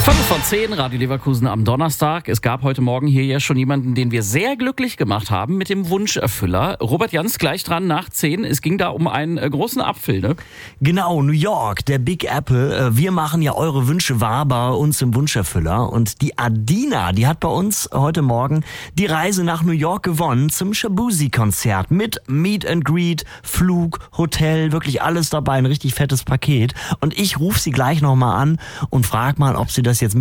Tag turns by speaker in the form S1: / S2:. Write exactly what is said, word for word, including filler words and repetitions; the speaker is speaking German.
S1: fünf von zehn, Radio Leverkusen am Donnerstag. Es gab heute Morgen hier ja schon jemanden, den wir sehr glücklich gemacht haben mit dem Wunscherfüller. Robert Jans gleich dran nach zehn. Es ging da um einen äh, großen Apfel, ne?
S2: Genau, New York, der Big Apple. Wir machen ja eure Wünsche wahr bei uns im Wunscherfüller. Und die Adina, die hat bei uns heute Morgen die Reise nach New York gewonnen zum Shabuzi-Konzert mit Meet and Greet, Flug, Hotel, wirklich alles dabei, ein richtig fettes Paket. Und ich rufe sie gleich nochmal an und frage mal, ob sie das jetzt